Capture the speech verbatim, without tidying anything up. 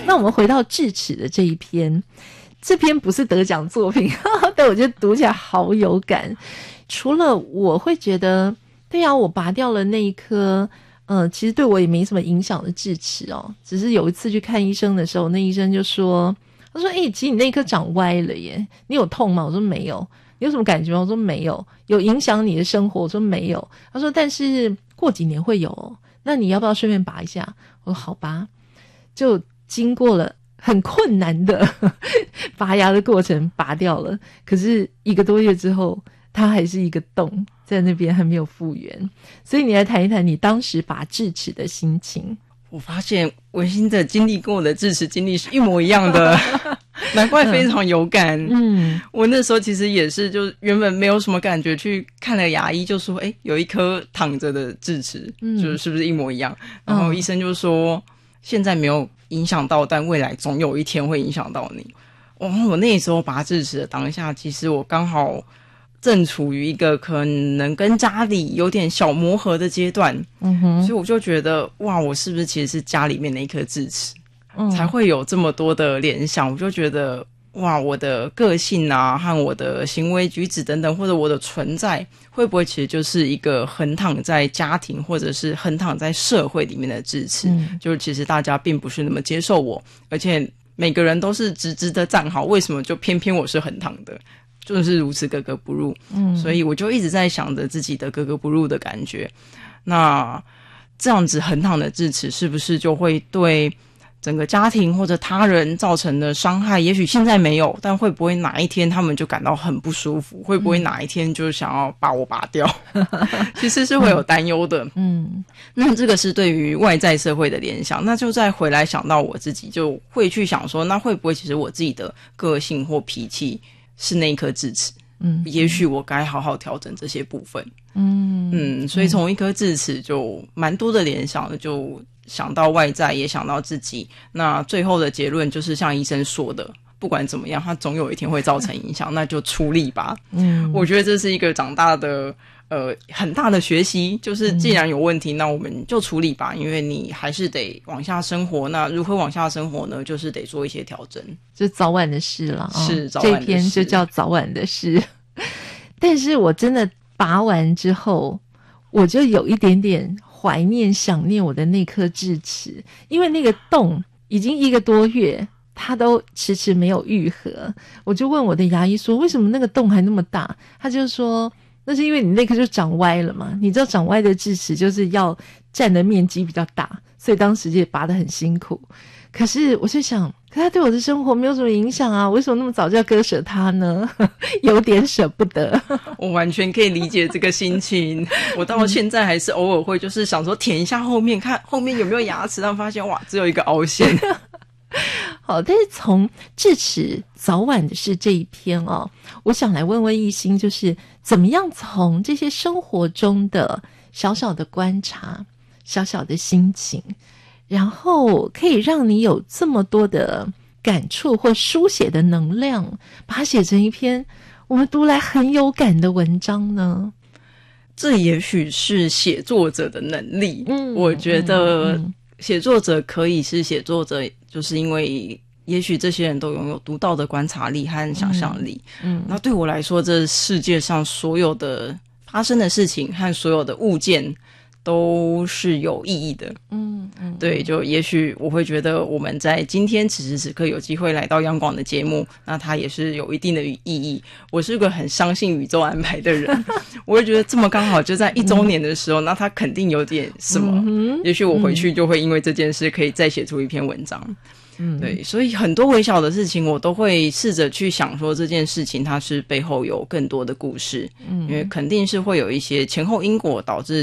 那我们回到智齿的这一篇，这篇不是得奖作品，但我觉得读起来好有感。除了我会觉得，对啊，我拔掉了那一颗，呃，其实对我也没什么影响的智齿哦，只是有一次去看医生的时候，那医生就说，他说：“欸，其实你那一颗长歪了耶，你有痛吗？”我说：“没有。”你有什么感觉吗？我说：“没有。”有影响你的生活？我说：“没有。”他说：“但是过几年会有哦，那你要不要顺便拔一下？”我说：“好吧。”就经过了很困难的拔牙的过程，拔掉了。可是一个多月之后，它还是一个洞在那边，还没有复原。所以你来谈一谈你当时拔智齿的心情。 我发现文心的经历跟我的智齿经历是一模一样的，难怪非常有感。嗯，我那时候其实也是，就原本没有什么感觉，去看了牙医，就说，哎，有一颗躺着的智齿，嗯、就是是不是一模一样？然后医生就说，现在没有影响到，但未来总有一天会影响到你。哇，我那时候拔智齿的当下，其实我刚好正处于一个可能跟家里有点小磨合的阶段，嗯哼，所以我就觉得哇，我是不是其实是家里面的一颗智齿，嗯，才会有这么多的联想。我就觉得哇，我的个性啊和我的行为举止等等，或者我的存在，会不会其实就是一个横躺在家庭或者是横躺在社会里面的智齿，嗯，就是其实大家并不是那么接受我，而且每个人都是直直的站好，为什么就偏偏我是横躺的，就是如此格格不入。嗯，所以我就一直在想着自己的格格不入的感觉。那这样子横躺的智齿是不是就会对整个家庭或者他人造成的伤害？也许现在没有，但会不会哪一天他们就感到很不舒服？会不会哪一天就想要把我拔掉？其实是会有担忧的。嗯，那这个是对于外在社会的联想，那就再回来想到我自己，就会去想说，那会不会其实我自己的个性或脾气是那一颗智齿？嗯，也许我该好好调整这些部分。嗯嗯，所以从一颗智齿就蛮多的联想的，就想到外在，也想到自己。那最后的结论就是像医生说的，不管怎么样，它总有一天会造成影响，那就出力吧。嗯，我觉得这是一个长大的呃很大的学习，就是既然有问题，那我们就处理吧，因为你还是得往下生活。那如何往下生活呢？就是得做一些调整， 就早晚的事了。 是、哦、早晚的事， 这篇就叫早晚的事。但是我真的拔完之后，我就有一点点怀念想念我的那颗智齿，因为那个洞已经一个多月它都迟迟没有愈合。我就问我的牙医说，为什么那个洞还那么大？他就说，那是因为你那颗就长歪了嘛，你知道长歪的智齿就是要占的面积比较大，所以当时也拔得很辛苦。可是我就想，可它对我的生活没有什么影响啊，为什么那么早就要割舍它呢？有点舍不得。 我完全可以理解这个心情。我到现在还是偶尔会就是想说舔一下后面，看后面有没有牙齿，然后发现哇，只有一个凹陷。 好，但是从智齿早晚的事这一篇哦，我想来问问一心，就是怎么样从这些生活中的小小的观察、小小的心情，然后可以让你有这么多的感触或书写的能量，把它写成一篇我们读来很有感的文章呢？ 这也许是写作者的能力。嗯，我觉得写作者可以是写作者，就是因为也许这些人都拥有独到的观察力和想象力。嗯，那对我来说，这世界上所有的发生的事情和所有的物件都是有意义的。嗯嗯，对，就也许我会觉得我们在今天此时此刻有机会来到央广的节目，那它也是有一定的意义。我是个很相信宇宙安排的人，我会觉得这么刚好就在一周年的时候，嗯，那它肯定有点什么，嗯，也许我回去就会因为这件事可以再写出一篇文章。嗯，对，所以很多微小的事情我都会试着去想说这件事情它是背后有更多的故事。嗯，因为肯定是会有一些前后因果导致